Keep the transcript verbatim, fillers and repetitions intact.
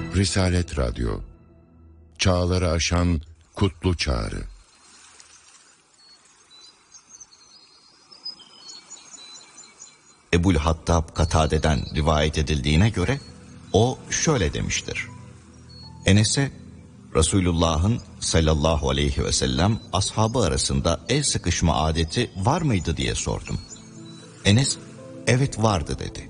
Risalet Radyo, çağları aşan kutlu çağrı. Ebul Hattab Katade'den rivayet edildiğine göre o şöyle demiştir. Enes'e Resulullah'ın sallallahu aleyhi ve sellem ashabı arasında el sıkışma adeti var mıydı diye sordum. Enes evet vardı dedi.